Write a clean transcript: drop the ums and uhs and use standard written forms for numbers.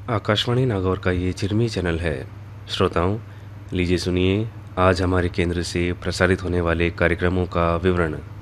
आकाशवाणी नागौर का ये चिरमी चैनल है। श्रोताओं, लीजिए सुनिए आज हमारे केंद्र से प्रसारित होने वाले कार्यक्रमों का विवरण।